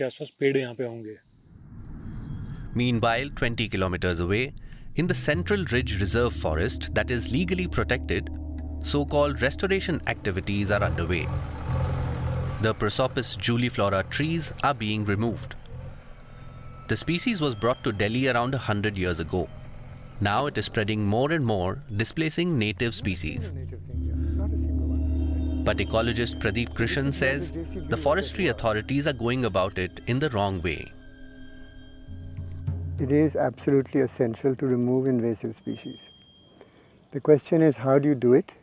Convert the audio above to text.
आसपास पेड़ यहाँ पे होंगे। Meanwhile, 20 kilometers away, in the Central Ridge Reserve Forest that is legally protected, so-called restoration activities are underway. The Prosopis juliflora trees are being removed. The species was brought to Delhi around 100 years ago. Now it is spreading more and more, displacing native species. But ecologist Pradeep Krishan says the forestry authorities are going about it in the wrong way. It is absolutely essential to remove invasive species. The question is, how do you do it